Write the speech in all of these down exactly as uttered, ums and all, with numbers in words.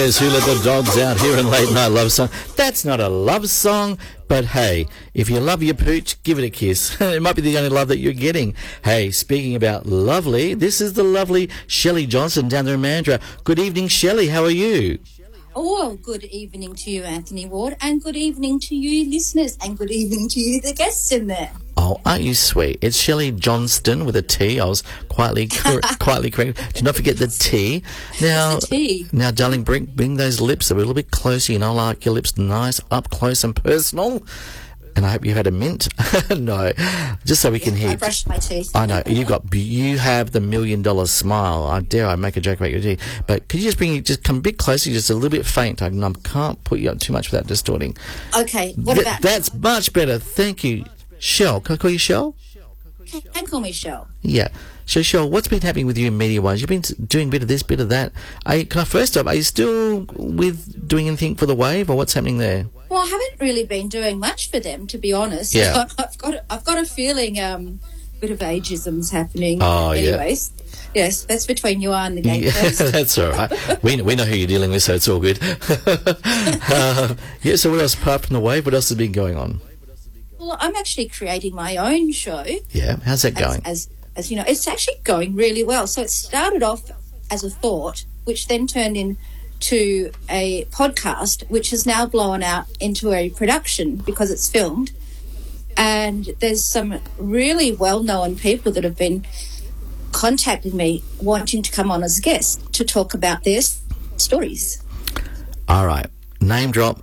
there's Who Let the Dogs Out here in Late Night Love Song. That's not a love song, but hey, if you love your pooch, give it a kiss. It might be the only love that you're getting. Hey, speaking about lovely, this is the lovely Shelley Johnson down there in Mandurah. Good evening, Shelley. How are you? Oh, good evening to you, Anthony Ward, and good evening to you, listeners, and good evening to you, the guests in there. Oh, aren't you sweet? It's Shelley Johnston with a T. I was quietly cor- quietly correct. Do not forget the T. Now, the T. Now, darling, bring bring those lips a little bit closer. You know, like your lips nice, up close and personal. And I hope you had a mint. No, just so we can hear. I brushed my teeth. I know you've got. You have the million dollar smile. I dare I make a joke about your teeth, but could you just bring it? Just come a bit closer, just a little bit faint. I, I can't put you up too much without distorting. Okay, what Th- about? That's much better. Thank you, Shell. Can I call you Shell? Can call me Shell. Yeah. So, Shell, what's been happening with you in media-wise? You've been doing a bit of this, bit of that. Are you, can I first off, are you still with doing anything for the Wave, or what's happening there? Well, I haven't really been doing much for them, to be honest. Yeah. I've got, I've got a feeling um, a bit of ageism's happening. Oh, yeah. Anyways, yes, that's between you and the game Yeah, first. that's all right. We we know who you're dealing with, so it's all good. uh, yeah. So, what else apart from the Wave? What else has been going on? Well, I'm actually creating my own show. Yeah. How's that going? As, as as you know, it's actually going really well. So it started off as a thought, which then turned into a podcast, which has now blown out into a production because it's filmed. And there's some really well-known people that have been contacting me wanting to come on as guests to talk about their stories. All right. Name drop.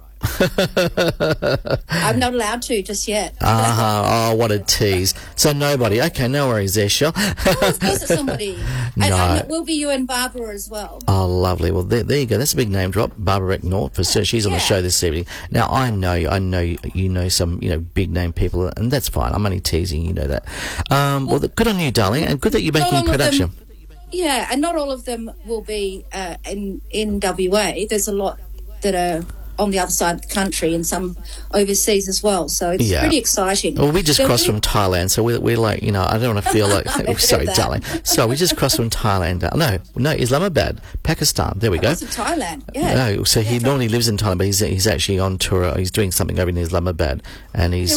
I'm not allowed to just yet. Uh-huh. Oh, what a tease. So nobody. Okay, no worries there, Shell. Oh, of course it's somebody. No. And, and it will be you and Barbara as well. Oh, lovely. Well, there, there you go. That's a big name drop. Barbara Ecknort, for so she's on Yeah. the show this evening. Now, I know you. I know you, you know some, you know, big name people, and that's fine. I'm only teasing. You know that. Um, well, good on you, darling, and good that you're Not making all of production. them- Yeah, and not all of them will be uh, in in W A. There's a lot that are on the other side of the country and some overseas as well. So it's Yeah. pretty exciting. Well, we just There'll crossed be- from Thailand, so we're, we're like, you know, I don't want to feel like, I've sorry, heard that. darling. So we just crossed from Thailand. Uh, No, no, Islamabad, Pakistan. There we go. That's in Thailand. Yeah. No, so he Yeah. normally lives in Thailand, but he's, he's actually on tour. He's doing something over in Islamabad, and he's